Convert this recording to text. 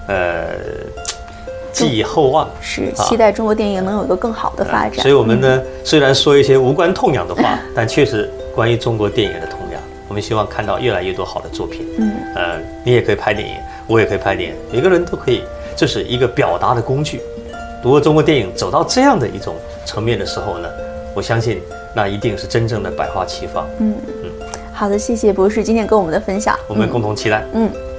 寄以厚望， 是期待中国电影能有一个更好的发展。 所以我们呢，虽然说一些无关痛痒的话，但确实关于中国电影的痛痒，我们希望看到越来越多好的作品。你也可以拍电影，我也可以拍电影，每个人都可以，这是一个表达的工具。如果中国电影走到这样的一种层面的时候呢，我相信那一定是真正的百花齐放。 好的，谢谢博士今天跟我们的分享， 我们共同期待。